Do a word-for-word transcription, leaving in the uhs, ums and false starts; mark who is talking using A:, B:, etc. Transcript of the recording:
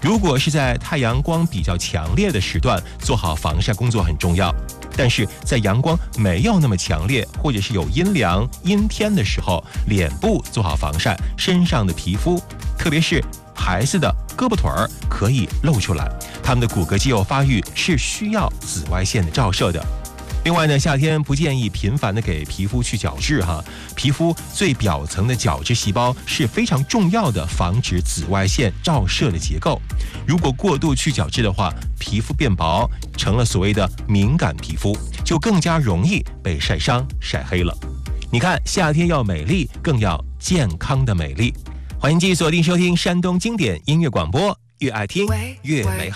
A: 如果是在太阳光比较强烈的时段，做好防晒工作很重要。但是在阳光没有那么强烈，或者是有阴凉、阴天的时候，脸部做好防晒，身上的皮肤，特别是孩子的胳膊腿儿可以露出来，他们的骨骼肌肉发育是需要紫外线的照射的。另外呢，夏天不建议频繁的给皮肤去角质哈，皮肤最表层的角质细胞是非常重要的防止紫外线照射的结构。如果过度去角质的话，皮肤变薄，成了所谓的敏感皮肤，就更加容易被晒伤、晒黑了。你看，夏天要美丽，更要健康的美丽。欢迎继续锁定收听山东经典音乐广播，越爱听越美好。